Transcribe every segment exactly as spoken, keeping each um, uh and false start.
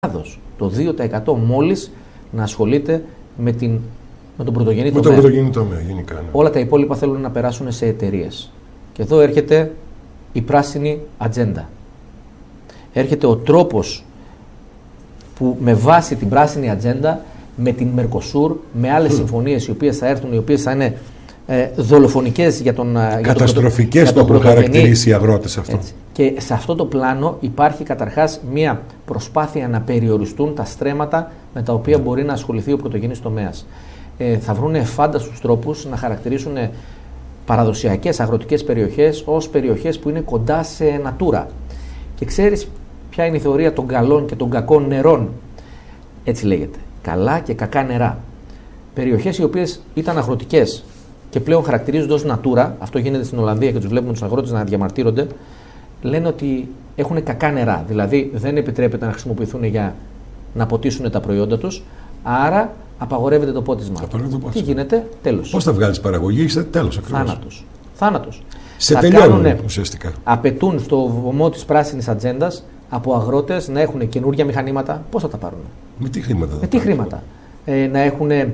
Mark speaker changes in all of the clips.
Speaker 1: το δύο τοις εκατό μόλις να ασχολείται με, την, με τον πρωτογενή
Speaker 2: με
Speaker 1: τομέα.
Speaker 2: τον πρωτογενή τομέα, γενικά. Ναι.
Speaker 1: Όλα τα υπόλοιπα θέλουν να περάσουν σε εταιρείες. Και εδώ έρχεται η πράσινη ατζέντα. Έρχεται ο τρόπος που με βάση την πράσινη ατζέντα, με την Μερκοσούρ, με άλλες mm. συμφωνίες οι οποίες θα έρθουν, οι οποίες θα είναι ε, δολοφονικές για τον πρωτογενή.
Speaker 2: Καταστροφικές το έχουν χαρακτηρίσει οι αγρότες αυτό.
Speaker 1: Έτσι. Και σε αυτό το πλάνο υπάρχει καταρχάς μια προσπάθεια να περιοριστούν τα στρέμματα με τα οποία μπορεί να ασχοληθεί ο πρωτογενής τομέας. Ε, θα βρουν εφάνταστους τρόπους να χαρακτηρίσουν παραδοσιακές αγροτικές περιοχές ως περιοχές που είναι κοντά σε natura. Και ξέρεις ποια είναι η θεωρία των καλών και των κακών νερών. Έτσι λέγεται. Καλά και κακά νερά. Περιοχές οι οποίες ήταν αγροτικές και πλέον χαρακτηρίζονται ως natura, αυτό γίνεται στην Ολλανδία και τους βλέπουμε τους αγρότες να διαμαρτύρονται, λένε ότι έχουν κακά νερά. Δηλαδή δεν επιτρέπεται να χρησιμοποιηθούν για να ποτίσουν τα προϊόντα τους, άρα απαγορεύεται το πότισμα. Τι γίνεται, τέλος.
Speaker 2: Πώς θα βγάλεις παραγωγή, είσαι τέλος ακριβώς.
Speaker 1: Θάνατος. Θάνατος.
Speaker 2: Σε τελειώνουν ουσιαστικά.
Speaker 1: Απαιτούν στο βωμό της πράσινης ατζέντας από αγρότες να έχουν καινούργια μηχανήματα. Πώς θα τα πάρουν?
Speaker 2: Με τι χρήματα?
Speaker 1: Με τι χρήματα. Ε, να έχουν ε,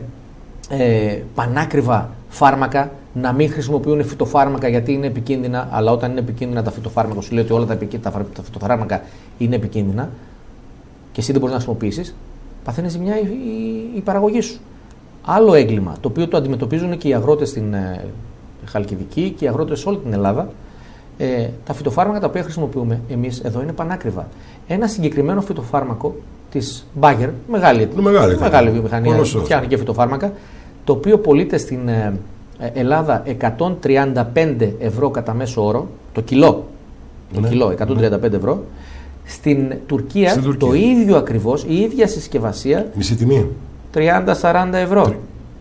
Speaker 1: πανάκριβα φάρμακα, να μην χρησιμοποιούν φυτοφάρμακα γιατί είναι επικίνδυνα, αλλά όταν είναι επικίνδυνα τα φυτοφάρμακα, σου λέει ότι όλα τα, τα, τα φυτοφάρμακα είναι επικίνδυνα και εσύ δεν μπορείς να χρησιμοποιήσεις, παθαίνει ζημιά η, η, η παραγωγή σου. Άλλο έγκλημα, το οποίο το αντιμετωπίζουν και οι αγρότες στην ε, Χαλκιδική και οι αγρότες σε όλη την Ελλάδα. Ε, τα φυτοφάρμακα τα οποία χρησιμοποιούμε εμείς εδώ είναι πανάκριβα. Ένα συγκεκριμένο φυτοφάρμακο της Bayer, μεγάλη,
Speaker 2: μεγάλη,
Speaker 1: μεγάλη βιομηχανία, φτιάχνει και φυτοφάρμακα, το οποίο πωλείται στην ε, Ελλάδα εκατόν τριάντα πέντε ευρώ κατά μέσο όρο, το κιλό, το ναι, κιλό εκατόν τριάντα πέντε ναι. ευρώ. Στην Τουρκία, Στην Τουρκία το ίδιο ακριβώς, η ίδια συσκευασία,
Speaker 2: μισή τιμή,
Speaker 1: τριάντα σαράντα ευρώ. Τρι...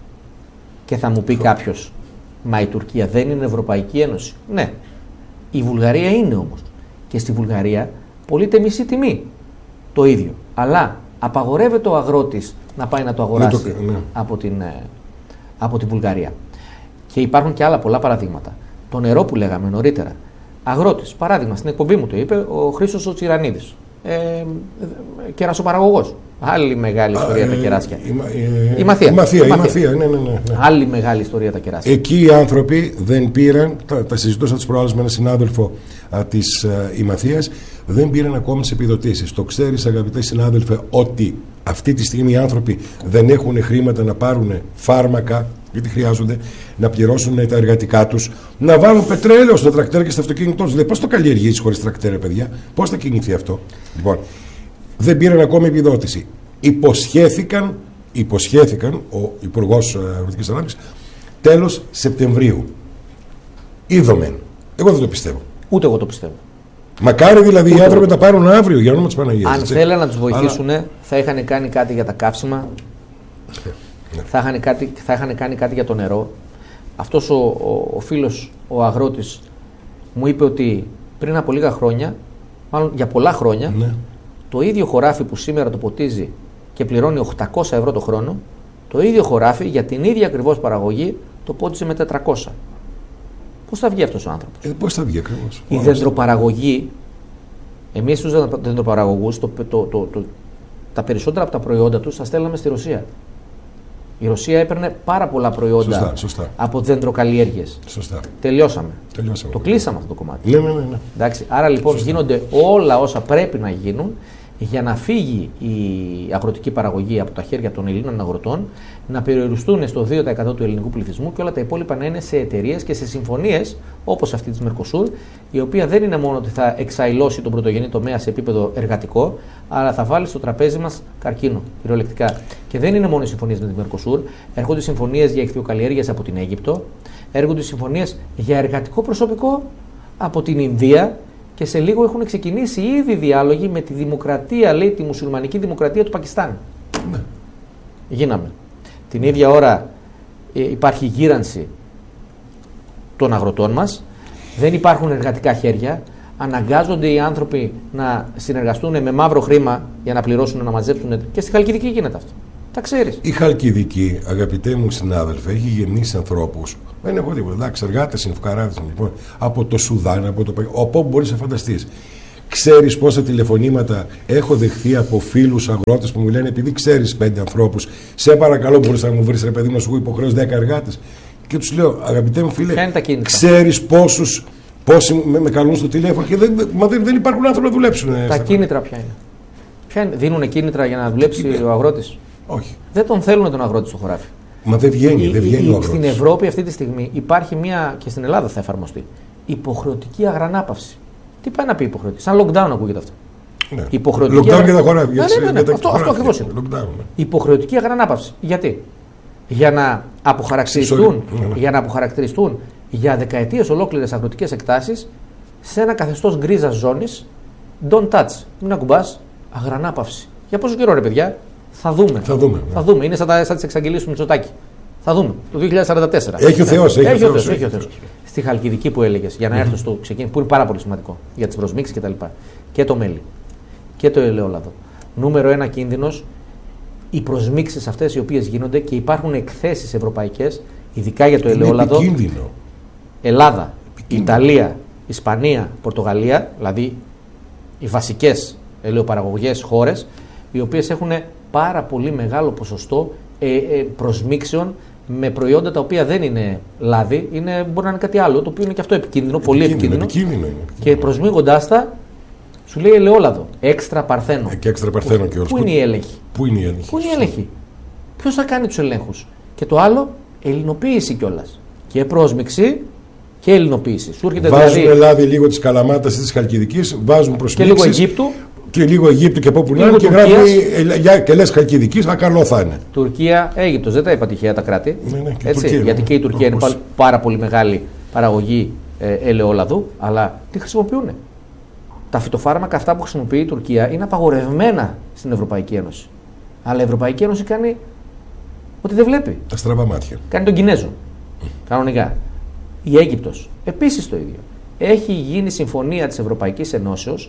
Speaker 1: Και θα μου πει κάποιος, μα η Τουρκία δεν είναι Ευρωπαϊκή Ένωση? Ναι, η Βουλγαρία είναι όμως. Και στη Βουλγαρία πωλείται μισή τιμή το ίδιο. Αλλά απαγορεύεται ο αγρότης να πάει να το αγοράσει ναι, το... ναι. από, την, από την Βουλγαρία. Και υπάρχουν και άλλα πολλά παραδείγματα. Το νερό που λέγαμε νωρίτερα. Αγρότης, παράδειγμα, στην εκπομπή μου το είπε ο Χρήστος ο Τσιρανίδης. Ε, κερασοπαραγωγός. Άλλη μεγάλη ιστορία Α, τα κεράσια. Η, η, η Μαθία.
Speaker 2: Η Μαθία, η Μαθία ναι, ναι, ναι.
Speaker 1: Άλλη μεγάλη ιστορία τα κεράσια.
Speaker 2: Εκεί οι άνθρωποι δεν πήραν, τα, τα συζητούσα τις προάλλες με έναν συνάδελφο α, της α, η Μαθίας, δεν πήραν ακόμη τις επιδοτήσεις. Το ξέρεις, αγαπητέ συνάδελφε, ότι αυτή τη στιγμή οι άνθρωποι δεν έχουν χρήματα να πάρουν φάρμακα, γιατί χρειάζονται να πληρώσουν τα εργατικά τους, να βάλουν πετρέλαιο στο τρακτέρ και στο αυτοκίνητό τους. Δηλαδή, πώς το καλλιεργείς χωρίς τρακτέρ, παιδιά, πώς θα κινηθεί αυτό? Λοιπόν, δεν πήραν ακόμη επιδότηση. Υποσχέθηκαν, υποσχέθηκαν ο Υπουργός Αγροτικής Ανάπτυξης τέλος Σεπτεμβρίου. Είδομεν. Εγώ δεν το πιστεύω.
Speaker 1: Ούτε εγώ το πιστεύω.
Speaker 2: Μακάρι δηλαδή Ούτε οι άνθρωποι τα πάρουν αύριο για όνομα της Παναγίας.
Speaker 1: Αν θέλανε να τους βοηθήσουν, αλλά... θα είχαν κάνει κάτι για τα καύσιμα. Ναι. Θα, είχαν κάτι, θα είχαν κάνει κάτι για το νερό. Αυτός ο, ο, ο φίλος, ο αγρότης, μου είπε ότι πριν από λίγα χρόνια, μάλλον για πολλά χρόνια, ναι. το ίδιο χωράφι που σήμερα το ποτίζει και πληρώνει οκτακόσια ευρώ το χρόνο, το ίδιο χωράφι για την ίδια ακριβώς παραγωγή το πότιζε με τετρακόσια. Πώς θα βγει αυτός ο άνθρωπος?
Speaker 2: Ε, πώς θα βγει ακριβώς?
Speaker 1: Η δεντροπαραγωγή, εμείς τους δεντροπαραγωγούς, το, το, το, το, το, τα περισσότερα από τα προϊόντα τους τα στέλναμε στη Ρωσία. Η Ρωσία έπαιρνε πάρα πολλά προϊόντα
Speaker 2: σωστά, σωστά.
Speaker 1: από δεντροκαλλιέργειες.
Speaker 2: Σωστά.
Speaker 1: Τελειώσαμε.
Speaker 2: Τελειώσαμε.
Speaker 1: Το κλείσαμε αυτό το κομμάτι.
Speaker 2: Ναι, ναι, ναι, ναι.
Speaker 1: Εντάξει, άρα λοιπόν σωστά. γίνονται όλα όσα πρέπει να γίνουν για να φύγει η αγροτική παραγωγή από τα χέρια των Ελλήνων αγροτών, να περιοριστούν στο δύο τοις εκατό του ελληνικού πληθυσμού και όλα τα υπόλοιπα να είναι σε εταιρείες και σε συμφωνίες όπως αυτή της Μερκοσούρ, η οποία δεν είναι μόνο ότι θα εξαϊλώσει τον πρωτογενή τομέα σε επίπεδο εργατικό, αλλά θα βάλει στο τραπέζι μας καρκίνο, κυριολεκτικά. Και δεν είναι μόνο οι συμφωνίες με τη Μερκοσούρ, έρχονται συμφωνίες για ηχθειοκαλλιέργειες από την Αίγυπτο, έρχονται συμφωνίες για εργατικό προσωπικό από την Ινδία. Και σε λίγο έχουν ξεκινήσει ήδη διάλογοι με τη δημοκρατία, λέει, τη μουσουλμανική δημοκρατία του Πακιστάν. Ναι. Γίναμε. Την ίδια ώρα ε, υπάρχει γύρανση των αγροτών μας, δεν υπάρχουν εργατικά χέρια, αναγκάζονται οι άνθρωποι να συνεργαστούν με μαύρο χρήμα για να πληρώσουν, να μαζέψουν. Και στη Χαλκιδική γίνεται αυτό. Τα ξέρεις.
Speaker 2: Η Χαλκιδική, αγαπητέ μου συνάδελφε, έχει γεννήσει ανθρώπους. Δεν έχω τίποτα. Εντάξει, εργάτες είναι, φουκαράδες είναι. Λοιπόν, από το Σουδάν, από το από όπου μπορείς να φανταστείς. Ξέρεις πόσα τηλεφωνήματα έχω δεχθεί από φίλους αγρότες που μου λένε, επειδή ξέρεις πέντε ανθρώπους, σε παρακαλώ, μπορείς να μου βρεις, ρε παιδί μου, να σου έχω υποχρέωση δέκα εργάτες. Και τους λέω, αγαπητέ μου φίλε, ξέρεις πόσους, πόσοι με, με καλούν στο τηλέφωνο και δεν, μα δεν, δεν υπάρχουν άνθρωποι να δουλέψουν.
Speaker 1: Τα στα κίνητρα ποια είναι. Ποια είναι. Δίνουν κίνητρα για να δουλέψει ο αγρότης.
Speaker 2: Όχι.
Speaker 1: Δεν τον θέλουν τον αγρότη στο χωράφι.
Speaker 2: Μα δεν βγαίνει, η, δεν βγαίνει η, ο αγρότης.
Speaker 1: Στην Ευρώπη αυτή τη στιγμή υπάρχει μια, και στην Ελλάδα θα εφαρμοστεί, υποχρεωτική αγρανάπαυση. Τι πάει να πει υποχρεωτική? Σαν lockdown ακούγεται αυτό.
Speaker 2: Ναι.
Speaker 1: Υποχρεωτική
Speaker 2: lockdown για τα χωράφια.
Speaker 1: Ναι, ναι, ναι, ναι. Αυτό, αυτό ακριβώς είναι. Lockdown, ναι. Υποχρεωτική αγρανάπαυση. Γιατί? Για να αποχαρακτηριστούν, ναι, ναι. για να αποχαρακτηριστούν για δεκαετίες ολόκληρες αγροτικές εκτάσεις σε ένα καθεστώς γκρίζας ζώνης. Don't touch. Μην ακουμπάς. Αγρανάπαυση. Για πόσο καιρό, ρε παιδιά? Θα δούμε.
Speaker 2: Θα δούμε.
Speaker 1: Θα δούμε. Είναι σαν, σαν τις εξαγγελίες του Μητσοτάκη. Θα δούμε. Το δύο χιλιάδες σαράντα τέσσερα.
Speaker 2: Έχει ο Θεός. Έχει,
Speaker 1: έχει
Speaker 2: ο
Speaker 1: Θεός.
Speaker 2: Θεός.
Speaker 1: Έχει ο Θεός. Στη Χαλκιδική που έλεγες, για να έρθω στο ξεκίνημα, που είναι πάρα πολύ σημαντικό για τις προσμίξεις κτλ. Και, και το μέλι. Και το ελαιόλαδο. Νούμερο ένα κίνδυνος, οι προσμίξεις αυτές οι οποίες γίνονται και υπάρχουν εκθέσεις ευρωπαϊκές, ειδικά για το είναι ελαιόλαδο.
Speaker 2: Επικίνδυνο.
Speaker 1: Ελλάδα, επικίνδυνο. Ιταλία, Ισπανία, Πορτογαλία, δηλαδή οι βασικές ελαιοπαραγωγές χώρες, οι οποίες έχουν πάρα πολύ μεγάλο ποσοστό ε, ε, προσμίξεων με προϊόντα τα οποία δεν είναι λάδι, είναι, μπορεί να είναι κάτι άλλο, το οποίο είναι και αυτό επικίνδυνο, πολύ επικίνδυνο.
Speaker 2: επικίνδυνο είναι.
Speaker 1: Και προσμίγοντάς τα, σου λέει ελαιόλαδο, έξτρα παρθένο.
Speaker 2: Ε, και έξτρα παρθένο και όλους.
Speaker 1: Πού είναι η έλεγχη?
Speaker 2: Πού είναι η έλεγχη?
Speaker 1: Πού είναι η έλεγχη? Ποιος θα κάνει τους ελέγχους? Και το άλλο, ελληνοποίηση κιόλας. Και πρόσμιξη και ελληνοποίηση. Σου έρχεται
Speaker 2: βάζουν
Speaker 1: δηλαδή
Speaker 2: λάδι λίγο της Καλαμάτας ή της Χαλκιδικής, βάζουν προσμίξεις.
Speaker 1: Και λίγο Αιγύπτου.
Speaker 2: Και λίγο Αιγύπτου και από που να είναι και γράφει και λες Χαλκιδικής, α, καλό θα είναι.
Speaker 1: Τουρκία, Αίγυπτος, δεν τα είπα τυχαία τα κράτη.
Speaker 2: Ναι, ναι, και
Speaker 1: έτσι,
Speaker 2: Τουρκία,
Speaker 1: γιατί
Speaker 2: ναι.
Speaker 1: και η Τουρκία είναι πάρα πολύ μεγάλη παραγωγή ε, ελαιόλαδου, αλλά τι χρησιμοποιούν? Τα φυτοφάρμακα αυτά που χρησιμοποιεί η Τουρκία είναι απαγορευμένα στην Ευρωπαϊκή Ένωση. Αλλά η Ευρωπαϊκή Ένωση κάνει ότι δεν βλέπει.
Speaker 2: Τα στραβά μάτια.
Speaker 1: Κάνει τον Κινέζο. Κανονικά. Η Αίγυπτος επίσης το ίδιο. Έχει γίνει συμφωνία της Ευρωπαϊκής Ενώσεως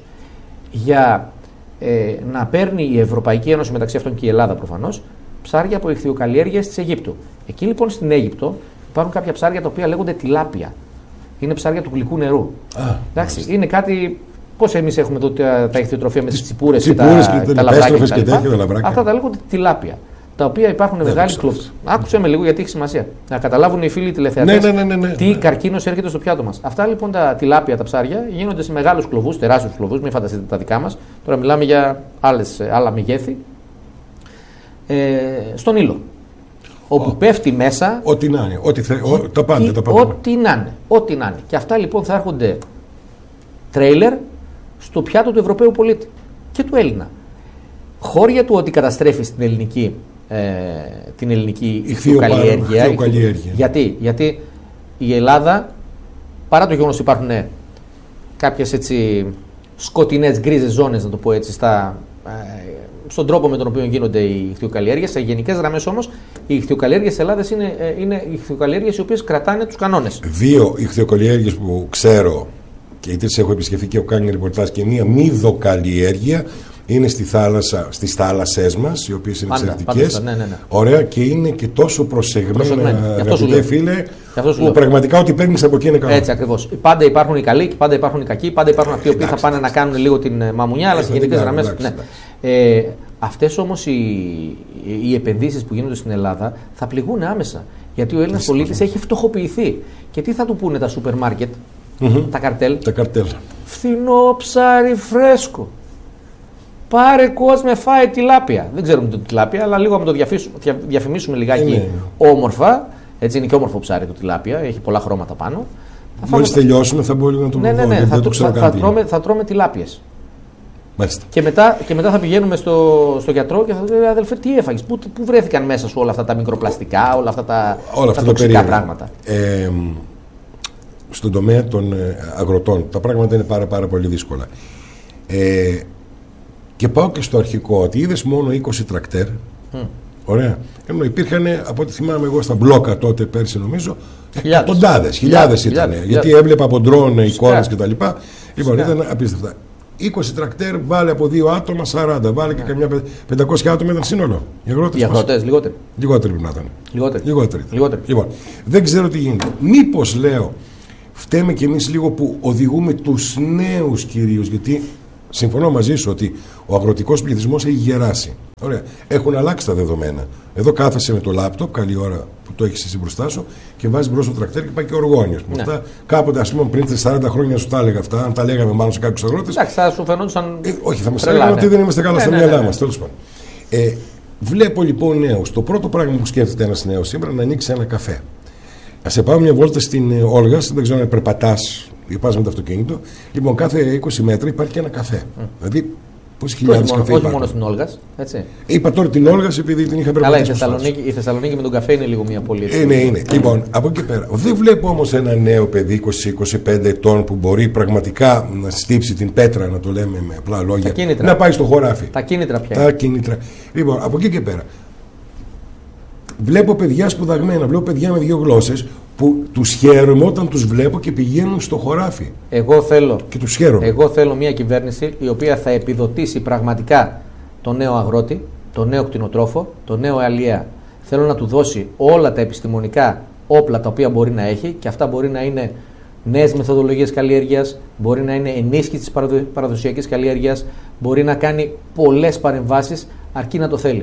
Speaker 1: για ε, να παίρνει η Ευρωπαϊκή Ένωση, μεταξύ αυτών και η Ελλάδα προφανώς, ψάρια από ιχθυοκαλλιέργειες της Αιγύπτου. Εκεί λοιπόν στην Αίγυπτο υπάρχουν κάποια ψάρια τα οποία λέγονται τιλάπια. Είναι ψάρια του γλυκού νερού. Α, εντάξει, είναι κάτι. Πώς εμείς έχουμε εδώ τα, τα ιχθυοτροφία με τις τσιπούρες και, τα, και τα λαβράκια και τα λοιπά. Αυτά τα λέγονται τιλάπια. Τα οποία υπάρχουν μεγάλη κλοπή. Άκουσε με λίγο γιατί έχει σημασία. Να καταλάβουν οι φίλοι τηλεθεατές
Speaker 2: ναι, ναι, ναι, ναι, ναι,
Speaker 1: τι
Speaker 2: ναι.
Speaker 1: καρκίνος έρχεται στο πιάτο μας. Αυτά λοιπόν τα τιλάπια, τα ψάρια, γίνονται σε μεγάλους κλωβούς, τεράστιους κλωβούς, μην φανταστείτε τα δικά μας. Τώρα μιλάμε για άλλες, άλλα μεγέθη. Ε, στον Ήλο. Όπου ο, πέφτει μέσα.
Speaker 2: Ό,τι να είναι. Ό,τι θε, ο, τα πάντα. Τα πάντα.
Speaker 1: Ό,τι να είναι. Ό,τι να είναι. Και αυτά λοιπόν θα έρχονται τρέιλερ στο πιάτο του Ευρωπαίου πολίτη και του Έλληνα. Χώρια του ότι καταστρέφει στην ελληνική, ε, την ελληνική ιχθυοκαλλιέργεια. Γιατί? Γιατί η Ελλάδα, παρά το γεγονός ότι υπάρχουν κάποιες έτσι σκοτεινές γκρίζες ζώνες, να το πω έτσι, στα, ε, στον τρόπο με τον οποίο γίνονται οι ιχθυοκαλλιέργειες, σε γενικές γραμμές όμως, οι ιχθυοκαλλιέργειες της Ελλάδας είναι, ε, είναι ιχθυοκαλλιέργειες οι οποίες κρατάνε τους κανόνες.
Speaker 2: Δύο ιχθυοκαλλιέργειες που ξέρω και είτε τις έχω επισκεφθεί και έχω κάνει ρεπορτάζ, και μία μύδοκαλλιέργεια είναι στη θάλασσα, στις θάλασσές μας, οι οποίες είναι εξαιρετικές.
Speaker 1: Ναι, ναι, ναι.
Speaker 2: Ωραία, και είναι και τόσο προσεγμένα, αγαπητέ φίλε, που πραγματικά ό,τι παίρνεις από εκεί είναι καλό.
Speaker 1: Έτσι ακριβώς. Πάντα υπάρχουν οι καλοί και πάντα υπάρχουν οι κακοί, πάντα υπάρχουν αυτοί οι οποίοι θα πάνε να κάνουν λίγο την μαμουνιά, αλλά σε γενικές γραμμές. Ναι. Ε, αυτές όμως οι, οι επενδύσεις που γίνονται στην Ελλάδα θα πληγούν άμεσα. Γιατί ο Έλληνας πολίτης έχει φτωχοποιηθεί. Και τι θα του πούνε τα σούπερ μάρκετ, mm-hmm. τα καρτέλ.
Speaker 2: Τα καρτέλ.
Speaker 1: Φθηνό ψάρι φρέσκο. Πάρε κόσμε, φάει τιλάπια. Δεν ξέρουμε το τιλάπια, αλλά λίγο να το διαφημίσουμε λιγάκι είναι. Όμορφα. Έτσι είναι και όμορφο ψάρι το τιλάπια, έχει πολλά χρώματα πάνω.
Speaker 2: Μόλις τελειώσουμε θα μπορούμε να το πούμε.
Speaker 1: Ναι, ναι, ναι, θα, το θα, θα, τρώμε, θα τρώμε τιλάπιες. Και μετά, και μετά θα πηγαίνουμε στο, στο γιατρό και θα του λέει: αδελφέ, τι έφαγες, πού, πού βρέθηκαν μέσα σου όλα αυτά τα μικροπλαστικά, όλα αυτά τα,
Speaker 2: όλα
Speaker 1: τα τοξικά πράγματα.
Speaker 2: Ε, στον τομέα των αγροτών τα πράγματα είναι πάρα, πάρα πολύ δύσκολα. Ε, και πάω και στο αρχικό, ότι είδες μόνο είκοσι τρακτέρ. Mm. Ωραία. Ενώ υπήρχαν, από ό,τι θυμάμαι εγώ, στα μπλόκα τότε πέρσι νομίζω, εκατοντάδες, χιλιάδες ήταν. Γιατί χιλιάδες. Έβλεπα από ντρόν εικόνες κτλ. Λοιπόν, ήταν απίστευτα. είκοσι τρακτέρ, βάλε από δύο άτομα, σαράντα. Βάλε και καμιά πεντακόσια άτομα ήταν σύνολο. Οι αγρότες.
Speaker 1: Οι αγρότες, λιγότεροι.
Speaker 2: Λιγότεροι πρέπει να ήταν.
Speaker 1: Λιγότεροι.
Speaker 2: Λιγότεροι.
Speaker 1: Λιγότεροι.
Speaker 2: Λοιπόν, δεν ξέρω τι γίνεται. Μήπως λέω, φταίμε κι εμείς λίγο που οδηγούμε τους νέους κυρίως, γιατί Συμφωνώ μαζί σου ότι ο αγροτικός πληθυσμός έχει γεράσει. Ωραία. Έχουν αλλάξει τα δεδομένα. Εδώ κάθεσαι με το λάπτοπ, καλή ώρα που το έχεις εσύ μπροστά σου, και βάζεις μπροστά το τρακτέρ και πάει και οργώνει. Ναι. Αυτά, κάποτε, ας πούμε, πριν σαράντα χρόνια σου τα έλεγα αυτά, αν τα λέγαμε μάλλον σε κάποιους αγρότες.
Speaker 1: Εντάξει, θα σου φαινόντουσαν.
Speaker 2: Ε, όχι, θα μας έλεγαν ότι δεν είμαστε καλά ναι, στα ναι, μυαλά ναι, ναι. μας. Τέλος πάντων. Ε, βλέπω λοιπόν νέους. Το πρώτο πράγμα που σκέφτεται ένας νέος σήμερα είναι να ανοίξει ένα καφέ. Α σε πάω μια βόλτα στην Όλγα, δεν ξέρω αν περπατάς ή πας με το αυτοκίνητο. Λοιπόν, κάθε είκοσι μέτρα υπάρχει και ένα καφέ. Mm. Δηλαδή, πόσοι χιλιάδες καφέ
Speaker 1: υπάρχουν. Όχι μόνο στην Όλγα.
Speaker 2: Είπα τώρα την Όλγα επειδή την είχα περπατήσει.
Speaker 1: Καλά, η Θεσσαλονίκη, η Θεσσαλονίκη με τον καφέ είναι λίγο μια πόλη.
Speaker 2: Ε, ναι, είναι. Mm. Λοιπόν, από εκεί και πέρα. Δεν βλέπω όμως ένα νέο παιδί είκοσι με είκοσι πέντε ετών που μπορεί πραγματικά να στύψει την πέτρα, να το λέμε με απλά λόγια, να πάει στο χωράφι.
Speaker 1: Τα κίνητρα πια.
Speaker 2: Τα κίνητρα. Λοιπόν, από εκεί και πέρα. Βλέπω παιδιά σπουδαγμένα, βλέπω παιδιά με δύο γλώσσες που τους χαίρομαι όταν τους βλέπω και πηγαίνουν στο χωράφι.
Speaker 1: Εγώ θέλω,
Speaker 2: και τους χαίρομαι.
Speaker 1: Εγώ θέλω μια κυβέρνηση η οποία θα επιδοτήσει πραγματικά τον νέο αγρότη, τον νέο κτηνοτρόφο, τον νέο αλλιέα. Θέλω να του δώσει όλα τα επιστημονικά όπλα τα οποία μπορεί να έχει, και αυτά μπορεί να είναι νέες μεθοδολογίες καλλιέργειας, μπορεί να είναι ενίσχυση της παραδοσιακής καλλιέργειας, μπορεί να κάνει πολλές παρεμβάσεις, αρκεί να το θέλει.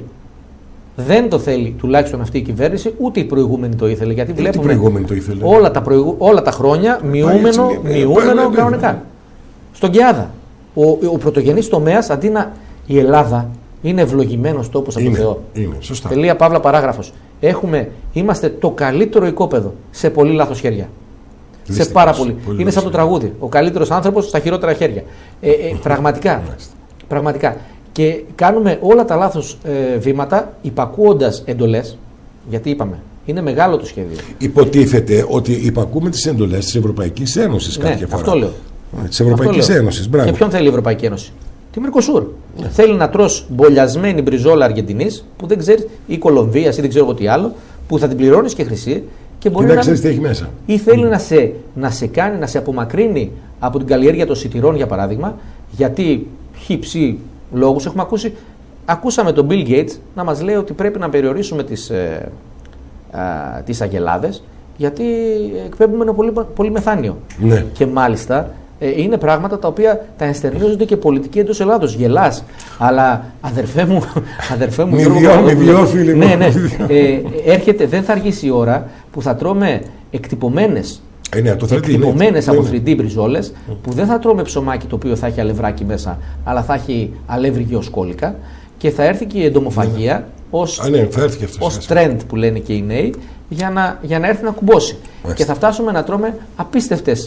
Speaker 1: Δεν το θέλει τουλάχιστον αυτή η κυβέρνηση, ούτε η προηγούμενη το ήθελε. Γιατί βλέπουμε
Speaker 2: προηγούμενη το ήθελε.
Speaker 1: Όλα, τα προηγου... όλα τα χρόνια μειούμενο, μειούμενο κανονικά. Στον Κιάδα. Ο, ο πρωτογενής τομέας, αντί να. Η Ελλάδα είναι ευλογημένος τόπος από τον Θεό.
Speaker 2: Είναι, σωστά.
Speaker 1: Τελεία, παύλα, παράγραφος. Έχουμε, είμαστε το καλύτερο οικόπεδο σε πολύ λάθος χέρια. Δυστυχώς, σε πάρα πολύ. πολύ είναι σαν το τραγούδι. Ο καλύτερος άνθρωπος στα χειρότερα χέρια. Ε, ε, πραγματικά. πραγματικά. Και κάνουμε όλα τα λάθος ε, βήματα υπακούοντας εντολές, γιατί είπαμε, είναι μεγάλο το σχέδιο.
Speaker 2: Υποτίθεται ότι υπακούμε τις εντολές της Ευρωπαϊκής Ένωσης κάποια
Speaker 1: ναι,
Speaker 2: φορά.
Speaker 1: Αυτό λέω.
Speaker 2: Της Ευρωπαϊκής Ένωσης, μπράβο.
Speaker 1: Και ποιον θέλει η Ευρωπαϊκή Ένωση? Τη Μερκοσούρ. Ναι. Θέλει να τρως μπολιασμένη μπριζόλα Αργεντινής, που δεν ξέρεις, ή Κολομβίας ή δεν ξέρω εγώ τι άλλο, που θα την πληρώνεις και χρυσή. Και μπορεί
Speaker 2: δεν
Speaker 1: να
Speaker 2: ξέρεις τι έχει μέσα.
Speaker 1: Ή θέλει mm. να, σε, να σε κάνει, να σε απομακρύνει από την καλλιέργεια των σιτηρών, για παράδειγμα, γιατί χύψη λόγους έχουμε ακούσει. Ακούσαμε τον Bill Gates να μας λέει ότι πρέπει να περιορίσουμε τις, ε, α, τις αγελάδες, γιατί εκπέμπουμε ένα πολύ, πολύ μεθάνιο.
Speaker 2: Ναι.
Speaker 1: Και μάλιστα ε, είναι πράγματα τα οποία τα ενστερνίζονται και πολιτικοί εντός Ελλάδος. Γελάς, αλλά αδερφέ μου, αδερφέ μου
Speaker 2: μη βιώ, μη βιώ, φίλοι μου.
Speaker 1: Ναι, ναι. Ε, έρχεται, δεν θα αργήσει η ώρα που θα τρώμε εκτυπωμένες
Speaker 2: Ε, ναι,
Speaker 1: εκτυπωμένες από θρι ντι μπριζόλες, που δεν θα τρώμε ψωμάκι το οποίο θα έχει αλευράκι μέσα, αλλά θα έχει αλεύρι γεωσκόλικα, και θα έρθει και η εντομοφαγία ναι. ως,
Speaker 2: Α, ναι,
Speaker 1: ως trend που λένε και οι νέοι, για να, για να έρθει να κουμπώσει. Μάλιστα. Και θα φτάσουμε να τρώμε απίστευτες,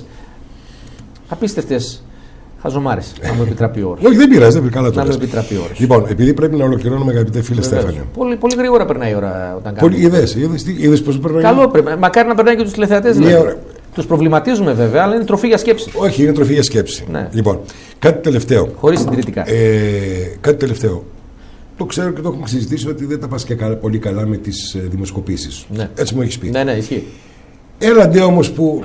Speaker 1: απίστευτες χαζομάρες, να μου επιτραπεί ο όρος.
Speaker 2: Όχι, δεν πειράζει, δεν πειράζει. Καλά
Speaker 1: το να μου επιτραπεί ο όρος.
Speaker 2: Λοιπόν, επειδή πρέπει να ολοκληρώνουμε, αγαπητέ φίλε Στέφανε.
Speaker 1: Πολύ, πολύ γρήγορα περνάει η ώρα όταν κάνουμε.
Speaker 2: Είδες, είδες πώς περνάει.
Speaker 1: Καλό πρέπει. Μακάρι να περνάει και τους τηλεθεατές. Δηλαδή. Τους προβληματίζουμε βέβαια, αλλά είναι τροφή για σκέψη.
Speaker 2: Όχι, είναι τροφή για σκέψη.
Speaker 1: Ναι.
Speaker 2: Λοιπόν, κάτι τελευταίο.
Speaker 1: Χωρίς συντηρητικά.
Speaker 2: Ε, κάτι τελευταίο. Το ξέρω και το έχουμε συζητήσει ότι δεν τα πας και καλά, πολύ καλά με τις ε, δημοσκοπήσεις.
Speaker 1: Ναι.
Speaker 2: Έτσι μου έχεις πει.
Speaker 1: Ναι, ναι, ισχύει.
Speaker 2: Έλαντε όμως που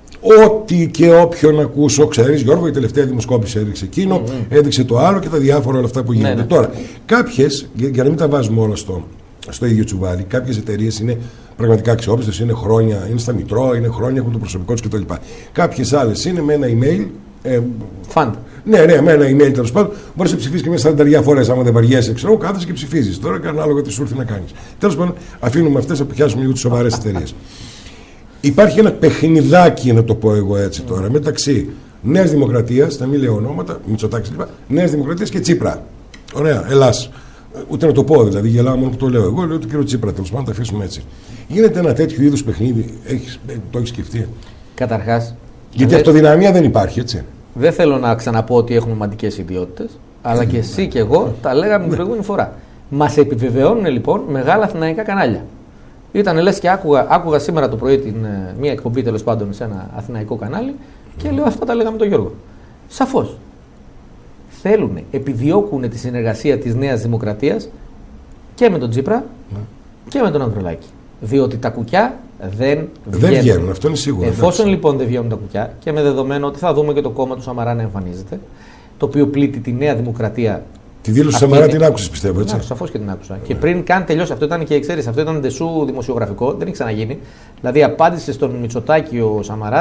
Speaker 2: ό,τι και όποιον ακούσω, ξέρεις, Γιώργο, η τελευταία δημοσκόπηση έδειξε εκείνο, mm-hmm. έδειξε το άλλο και τα διάφορα όλα αυτά που γίνονται. Ναι, ναι. Τώρα, κάποιες, για, για να μην τα βάζουμε όλα στο, στο ίδιο τσουβάλι, κάποιες εταιρείες είναι πραγματικά αξιόπιστες, είναι χρόνια, είναι στα Μητρό, είναι χρόνια, έχουν το προσωπικό τους κτλ. Κάποιες άλλες είναι με ένα email. Ε,
Speaker 1: Fund.
Speaker 2: Ναι, ναι, με ένα email τέλος πάντων. Μπορεί να ψηφίσει και μια σαρανταριά φορές. Άμα δεν βαριέσαι, ξέρω, κάθεσαι και ψηφίζει. Τώρα και ανάλογα τι σου έρθει να κάνει. Τέλος πάντων, αφήνουμε αυτές να πιάσουμε λίγο τις σοβαρές εταιρείες. Υπάρχει ένα παιχνιδάκι, να το πω εγώ έτσι τώρα, mm. μεταξύ Νέας Δημοκρατίας, να μην λέω ονόματα, Μητσοτάκης κλπ. Νέας Δημοκρατίας και Τσίπρα. Ωραία, Ελλάς. Ούτε να το πω δηλαδή, γελάω μόνο που το λέω. Εγώ λέω του κύριο Τσίπρα, τέλος πάντων, τα αφήσουμε έτσι. Γίνεται ένα τέτοιο είδους παιχνίδι, έχεις, το έχει σκεφτεί?
Speaker 1: Καταρχάς.
Speaker 2: Γιατί δε... αυτοδυναμία δεν υπάρχει, έτσι.
Speaker 1: Δεν θέλω να ξαναπώ ότι έχουμε μαντικές ιδιότητες, αλλά και εσύ και εγώ τα λέγαμε την προηγούμενη φορά. Μας επιβεβαιώνουν λοιπόν μεγάλα αθηναϊκά κανάλια. Ήταν λες και άκουγα, άκουγα σήμερα το πρωί την, μια εκπομπή τέλος πάντων σε ένα αθηναϊκό κανάλι και λέω αυτά τα λέγαμε τον Γιώργο. Σαφώς. Θέλουν, επιδιώκουν τη συνεργασία της Νέας Δημοκρατίας και με τον Τσίπρα και με τον Ανδρουλάκη. Διότι τα κουκιά δεν βγαίνουν.
Speaker 2: Δεν βγαίνουν, αυτό είναι σίγουρο.
Speaker 1: Εφόσον
Speaker 2: εντάξει.
Speaker 1: λοιπόν δεν βγαίνουν τα κουκιά και με δεδομένο ότι θα δούμε και το κόμμα του Σαμαρά να εμφανίζεται, το οποίο πλήττει τη Νέα Δημοκρατία.
Speaker 2: Τη δήλωση του Σαμαρά την άκουσες, πιστεύω, έτσι.
Speaker 1: Ναι, σαφώς και την άκουσα. Ναι. Και πριν καν τελειώσει, αυτό ήταν και εξαίρεση, αυτό ήταν ντεσού δημοσιογραφικό, δεν έχει ξαναγίνει. Δηλαδή απάντησε στον Μητσοτάκη ο Σαμαράς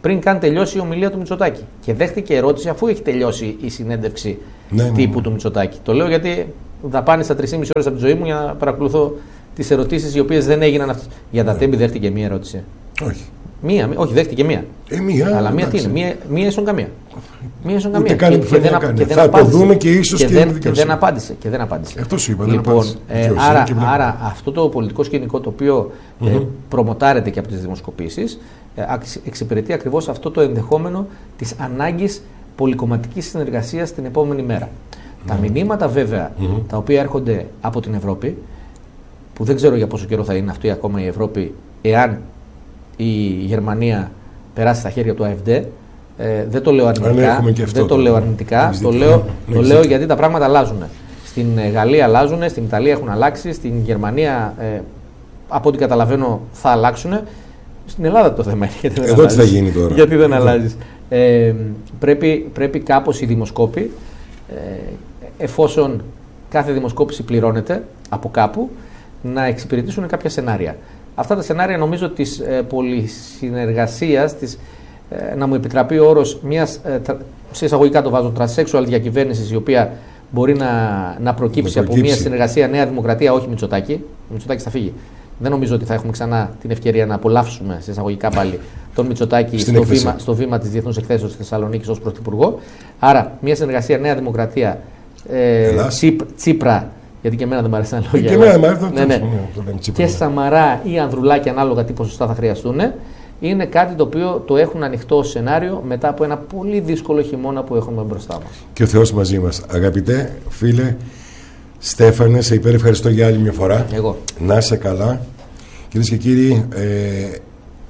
Speaker 1: πριν καν τελειώσει η ομιλία του Μητσοτάκη. Και δέχτηκε ερώτηση αφού έχει τελειώσει η συνέντευξη
Speaker 2: ναι,
Speaker 1: τύπου
Speaker 2: ναι.
Speaker 1: του Μητσοτάκη. Το λέω γιατί δαπάνησα τρεις και μισή ώρες από τη ζωή μου για να παρακολουθώ τις ερωτήσεις οι οποίες δεν έγιναν αυτές. Για τα ναι. τέμπη δέχτηκε μία ερώτηση.
Speaker 2: Όχι.
Speaker 1: Μία, όχι, δέχτηκε μία.
Speaker 2: Ε, μία
Speaker 1: αλλά μία τι είναι, μία, μία ίσον καμία. Μία ίσον καμία.
Speaker 2: Και, και, και, δεν, και δεν θα απάντησε. Το δούμε και ίσως
Speaker 1: και,
Speaker 2: και,
Speaker 1: δεν, και δεν απάντησε. Και δεν απάντησε.
Speaker 2: Αυτό σου είπα.
Speaker 1: Λοιπόν,
Speaker 2: δεν
Speaker 1: ε, άρα, άρα αυτό το πολιτικό σκηνικό το οποίο mm-hmm. ε, προμοτάρεται και από τις δημοσκοπήσεις ε, εξυπηρετεί ακριβώς αυτό το ενδεχόμενο της ανάγκης πολυκομματικής συνεργασίας την επόμενη μέρα. Mm-hmm. Τα μηνύματα βέβαια mm-hmm. τα οποία έρχονται από την Ευρώπη, που δεν ξέρω για πόσο καιρό θα είναι αυτή ακόμα η Ευρώπη, εάν η Γερμανία περάσει στα χέρια του ΑΕΦΔ, ε, δεν το λέω αρνητικά, δεν το λέω αρνητικά, το λέω, το λέω γιατί τα πράγματα αλλάζουν. Στην Γαλλία αλλάζουν, στην Ιταλία έχουν αλλάξει, στην Γερμανία ε, από ό,τι καταλαβαίνω θα αλλάξουν. Στην Ελλάδα το θέμα είναι γιατί δεν
Speaker 2: Εδώ αλλάζεις. Τι θα γίνει τώρα.
Speaker 1: Γιατί δεν αλλάζεις. Ε, πρέπει, πρέπει κάπως οι δημοσκόποι, ε, εφόσον κάθε δημοσκόπηση πληρώνεται από κάπου, να εξυπηρετήσουν κάποια σενάρια. Αυτά τα σενάρια νομίζω της ε, πολυσυνεργασίας, της, ε, να μου επιτραπεί ο όρος μιας, ε, σε εισαγωγικά το βάζω, transsexual διακυβέρνησης, η οποία μπορεί να, να προκύψει από μια συνεργασία Νέα Δημοκρατία, όχι Μητσοτάκη. Ο Μητσοτάκης θα φύγει. Δεν νομίζω ότι θα έχουμε ξανά την ευκαιρία να απολαύσουμε, σε εισαγωγικά πάλι, τον Μητσοτάκη στο βήμα, στο βήμα της Διεθνούς Εκθέσεως της Θεσσαλονίκης ως Πρωθυπουργό. Άρα, μια συνεργασία Νέα Δημοκρατία, ε, Τσίπ, Τσίπρα. Γιατί και εμένα δεν μου αρέσει να λόγια.
Speaker 2: Και εμένα μου αρέσει
Speaker 1: ναι, ναι. Και Σαμαρά ή Ανδρουλάκη, ανάλογα τι ποσοστά θα χρειαστούν, είναι κάτι το οποίο το έχουν ανοιχτό σενάριο μετά από ένα πολύ δύσκολο χειμώνα που έχουμε μπροστά μας.
Speaker 2: Και ο Θεός μαζί μας. Αγαπητέ φίλε Στέφανε, σε υπερευχαριστώ για άλλη μια φορά.
Speaker 1: Εγώ.
Speaker 2: Να είσαι καλά. Κυρίες και κύριοι, ε,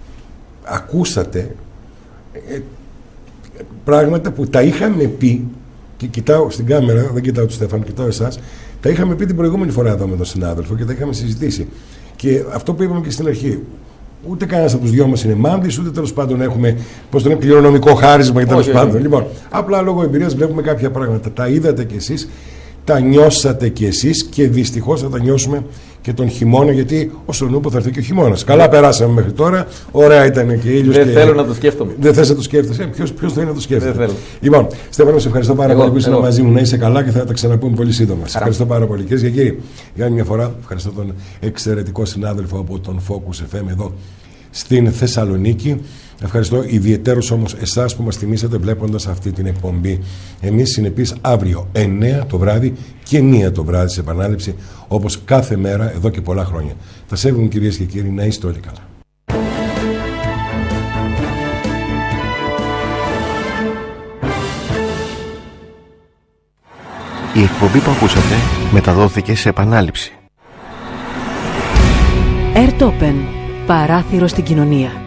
Speaker 2: ακούσατε ε, πράγματα που τα είχαμε πει, και κοιτάω στην κάμερα, δεν κοιτάω τον Στέφανο, κοιτάω εσάς. Τα είχαμε πει την προηγούμενη φορά εδώ με τον συνάδελφο και τα είχαμε συζητήσει. Και αυτό που είπαμε και στην αρχή, ούτε κανένας από τους δυο μας είναι μάντης, ούτε τέλος πάντων έχουμε, πώς το λένε, κληρονομικό χάρισμα και τέλος πάντων. Λοιπόν, απλά λόγω εμπειρίας βλέπουμε κάποια πράγματα. Τα είδατε κι εσείς, τα νιώσατε κι εσείς και δυστυχώς θα τα νιώσουμε και τον χειμώνα, γιατί όσο νούπο θα έρθει και ο χειμώνας. Καλά περάσαμε μέχρι τώρα, ωραία ήταν και ήλιος.
Speaker 1: Δεν
Speaker 2: και...
Speaker 1: θέλω να το σκέφτομαι.
Speaker 2: Δεν θες να το σκέφτεσαι. Ε, ποιος, ποιος θέλει να το σκέφτεται.
Speaker 1: Δεν θέλω.
Speaker 2: Λοιπόν, Στέφανο, σε ευχαριστώ πάρα
Speaker 1: εγώ,
Speaker 2: πολύ που ήσουν
Speaker 1: εγώ.
Speaker 2: μαζί μου. Να είσαι καλά και θα τα ξαναπούμε πολύ σύντομα. Σε ευχαριστώ πάρα πολύ. Κυρίες και κύριοι, για άλλη μια φορά ευχαριστώ τον εξαιρετικό συνάδελφο από τον Focus εφ εμ εδώ στην Θεσσαλονίκη. Ευχαριστώ ιδιαιτέρως όμως εσάς που μας τιμήσατε βλέποντας αυτή την εκπομπή. Εμείς συνεπείς αύριο εννέα το βράδυ και μία το βράδυ σε επανάληψη, όπως κάθε μέρα εδώ και πολλά χρόνια. Θα σέβομαι, κυρίες και κύριοι, να είστε όλοι καλά.
Speaker 3: Η εκπομπή που ακούσατε μεταδόθηκε σε επανάληψη.
Speaker 4: Airtopen. Παράθυρο στην κοινωνία.